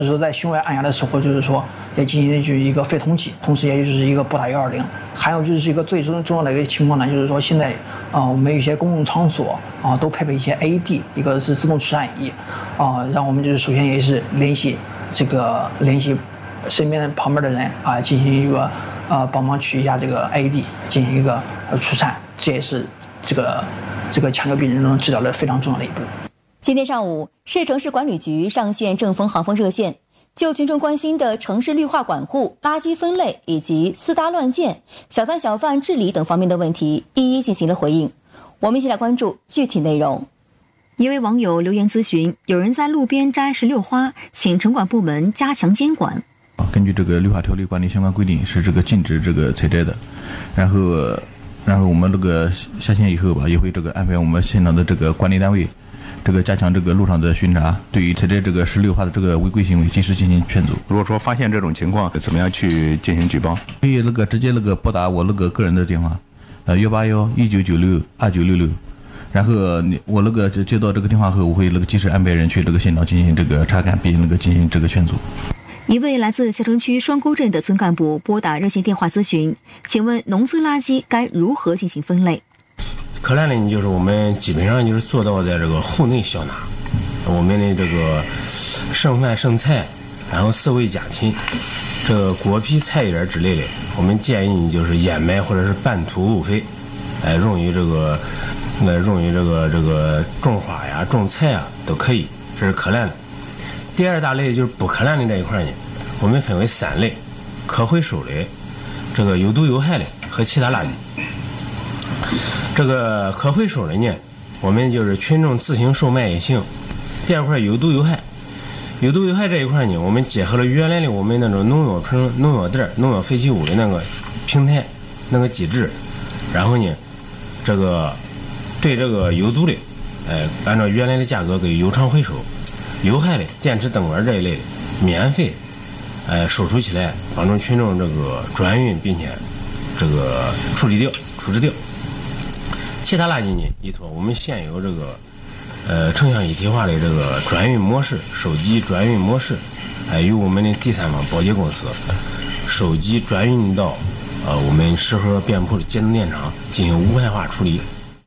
就是说在胸外按压的时候，就是说也进行就是一个肺通气，同时也就是一个拨打120。还有就是一个最重要的一个情况呢，就是说现在我们有一些公共场所都配备一些 AED， 一个是自动除颤仪让我们就是首先也是联系身边旁边的人进行一个帮忙取一下这个 AED， 进行一个除颤，这也是这个抢救病人中治疗的非常重要的一步。 今天上午，市城市管理局上线正风航风热线，就群众关心的城市绿化管护、垃圾分类以及私搭乱建、小摊小贩治理等方面的问题，一一进行了回应。我们一起来关注具体内容。一位网友留言咨询，有人在路边摘石榴花，请城管部门加强监管。 根据这个绿化条例管理相关规定，是这个禁止这个采摘的。然后我们这个下线以后吧，也会这个安排我们现场的这个管理单位，这个加强这个路上的巡查，对于采摘这个石榴花的这个违规行为及时进行劝阻。 如果说发现这种情况，怎么样去进行举报？ 可以直接拨打我个人的电话，181-1996-2966。然后我接到这个电话后，我会及时安排人去这个现场进行这个查看，并进行这个劝阻。 一位来自下城区双沟镇的村干部拨打热线电话咨询，请问农村垃圾该如何进行分类？ 可烂的就是我们基本上就是做到在这个户内消纳，我们的这个剩饭剩菜，然后饲喂家禽，这个果皮菜叶之类的，我们建议就是掩埋或者是半土物肥，用于这个种花呀、种菜啊都可以，这是可烂的。第二大类就是不可烂的这一块呢，我们分为3类：可回收的、这个有毒有害的和其他垃圾。这个可回收的呢，我们就是群众自行售卖也行。第二块有毒有害这一块呢，我们结合了原来的我们那种农药棚、农药袋、农药废弃物的那个平台那个机制，然后呢，这个对这个有毒的，按照原来的价格给有偿回收。有害的电池灯管这一类的免费收储起来，帮助群众这个转运，并且这个处置掉。其他垃圾呢，依托我们现有这个城乡一体化的这个转运模式，收集转运模式，由我们的第三方保洁公司收集转运到我们适合店铺的节能电厂进行无害化处理。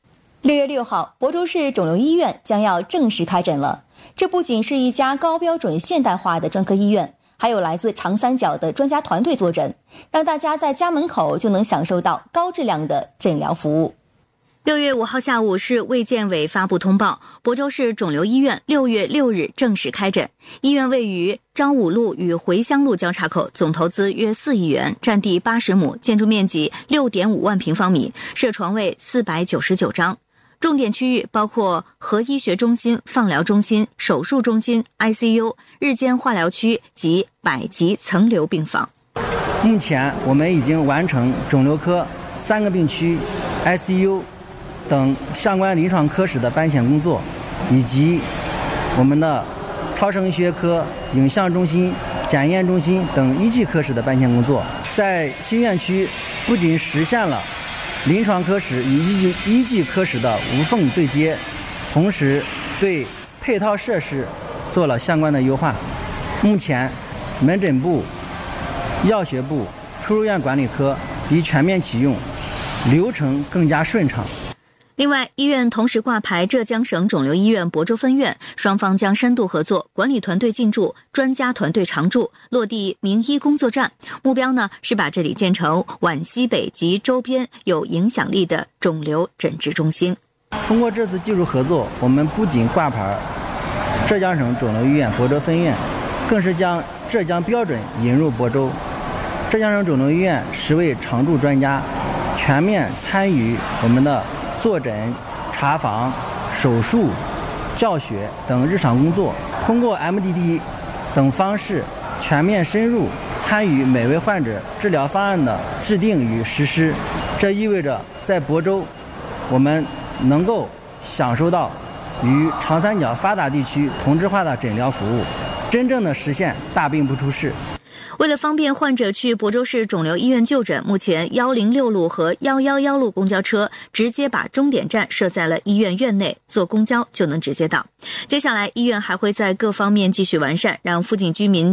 6月6号，亳州市肿瘤医院将要正式开诊了。这不仅是一家高标准现代化的专科医院，还有来自长三角的专家团队坐诊，让大家在家门口就能享受到高质量的诊疗服务。6月5号下午，市卫健委发布通报，亳州市肿瘤医院6月6日正式开诊。医院位于张武路与回乡路交叉口，总投资约4亿元，占地80亩，建筑面积6.5万平方米，设床位499张。重点区域包括核医学中心、放疗中心、手术中心、ICU、日间化疗区及100级层流病房。 目前我们已经完成肿瘤科3个病区、ICU 等相关临床科室的搬迁工作，以及我们的超声医学科、影像中心、检验中心等一级科室的搬迁工作。在新院区不仅实现了临床科室与一级科室的无缝对接，同时对配套设施做了相关的优化。目前门诊部、药学部、出入院管理科已全面启用，流程更加顺畅。 另外，医院同时挂牌浙江省肿瘤医院亳州分院，双方将深度合作，管理团队进驻，专家团队常驻，落地名医工作站。目标呢是把这里建成皖西北及周边有影响力的肿瘤诊治中心。 通过这次技术合作，我们不仅挂牌浙江省肿瘤医院亳州分院，更是将浙江标准引入亳州。浙江省肿瘤医院10位常驻专家全面参与我们的坐诊、查房、手术、教学等日常工作，通过 MDD 等方式全面深入参与每位患者治疗方案的制定与实施。这意味着在亳州，我们能够享受到与长三角发达地区同质化的诊疗服务，真正的实现大病不出事。 为了方便患者去亳州市肿瘤医院就诊，目前106路和111路公交车直接把终点站设在了医院院内，坐公交就能直接到。接下来医院还会在各方面继续完善，让附近居民